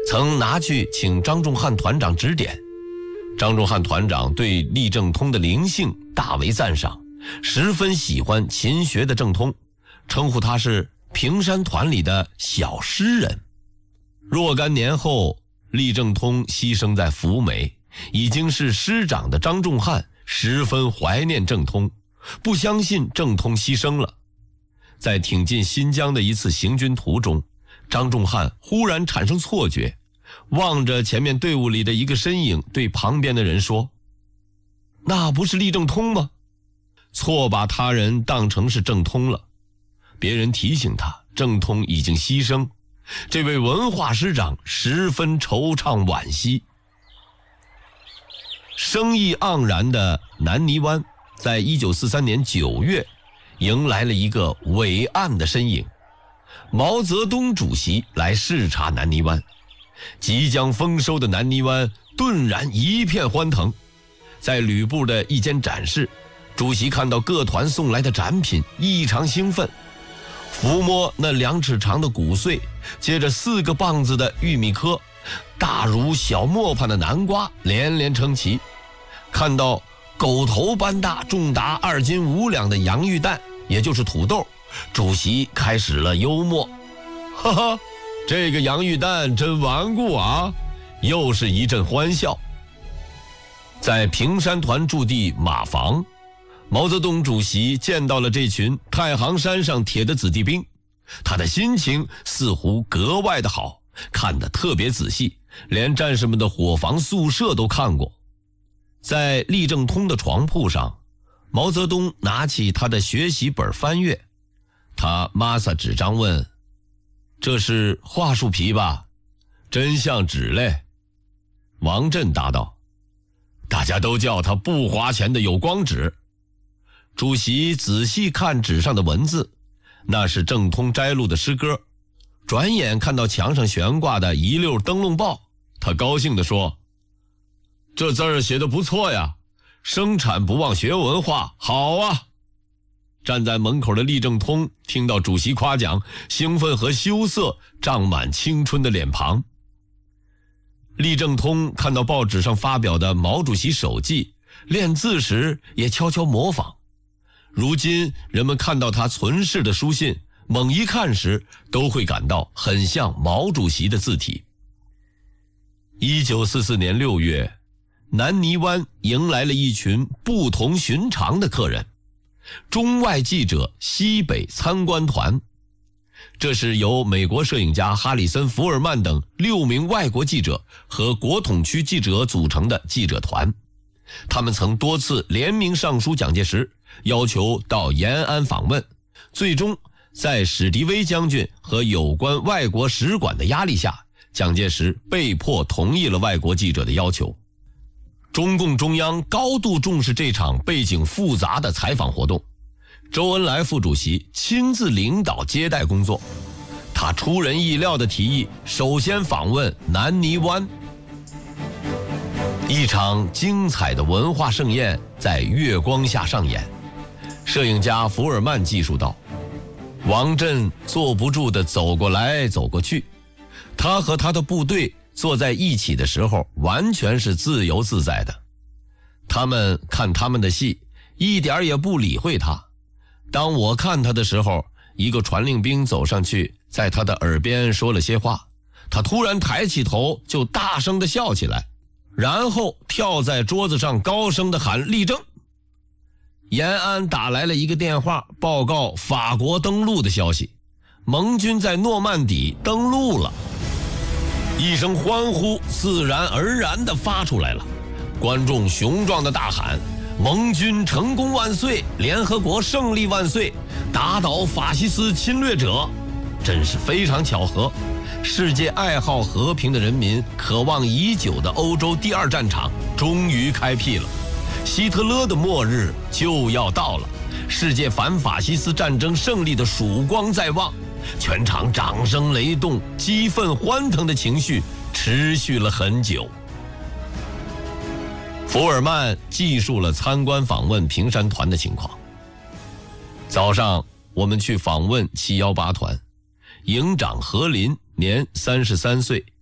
曾拿去请张仲汉团长指点。张仲汉团长对厉正通的灵性大为赞赏，十分喜欢勤学的正通，称呼他是平山团里的小诗人。若干年后，厉正通牺牲在福美，已经是师长的张仲汉十分怀念正通，不相信正通牺牲了。在挺进新疆的一次行军途中，张仲汉忽然产生错觉，望着前面队伍里的一个身影，对旁边的人说：“那不是厉正通吗？”错把他人当成是正通了。别人提醒他，正通已经牺牲，这位文化师长十分惆怅惋惜。生意盎然的南泥湾在1943年9月迎来了一个伟岸的身影，毛泽东主席来视察南泥湾。即将丰收的南泥湾顿然一片欢腾。在旅部的一间展示，主席看到各团送来的展品，异常兴奋，抚摸那2尺长的谷穗，接着4个棒子的玉米颗，大如小磨盘的南瓜连连称奇。看到狗头般大、重达2斤5两的洋芋蛋，也就是土豆，主席开始了幽默：“哈哈，这个洋芋蛋真顽固啊！”又是一阵欢笑。在平山团驻地马房，毛泽东主席见到了这群太行山上铁的子弟兵，他的心情似乎格外的好，看得特别仔细，连战士们的伙房宿舍都看过。在厉正通的床铺上，毛泽东拿起他的学习本翻阅，他抹撒纸张问：“这是桦树皮吧？真像纸嘞。”王震答道：“大家都叫它不花钱的有光纸。”主席仔细看纸上的文字，那是正通摘录的诗歌。转眼看到墙上悬挂的一溜灯笼报，他高兴地说：“这字儿写得不错呀，生产不忘学文化，好啊！”站在门口的厉正通听到主席夸奖，兴奋和羞涩胀满青春的脸庞。厉正通看到报纸上发表的毛主席手记，练字时也悄悄模仿。如今人们看到他存世的书信，猛一看时都会感到很像毛主席的字体。1944年6月，南泥湾迎来了一群不同寻常的客人，中外记者西北参观团。这是由美国摄影家哈里森·福尔曼等6名外国记者和国统区记者组成的记者团。他们曾多次联名上书蒋介石，要求到延安访问，最终在史迪威将军和有关外国使馆的压力下，蒋介石被迫同意了外国记者的要求。中共中央高度重视这场背景复杂的采访活动，周恩来副主席亲自领导接待工作。他出人意料地提议首先访问南泥湾。一场精彩的文化盛宴在月光下上演。摄影家福尔曼记述道：“王震坐不住地走过来走过去，他和他的部队坐在一起的时候完全是自由自在的。他们看他们的戏，一点也不理会他。当我看他的时候，一个传令兵走上去，在他的耳边说了些话，他突然抬起头就大声地笑起来，然后跳在桌子上高声地喊立正。延安打来了一个电话，报告法国登陆的消息，盟军在诺曼底登陆了。一声欢呼自然而然地发出来了，观众雄壮地大喊：盟军成功万岁，联合国胜利万岁，打倒法西斯侵略者。真是非常巧合，世界爱好和平的人民渴望已久的欧洲第2战场终于开辟了，希特勒的末日就要到了，世界反法西斯战争胜利的曙光在望。全场掌声雷动，激愤欢腾的情绪持续了很久。福尔曼记述了参观访问平山团的情况。早上我们去访问718团，营长何林年33岁，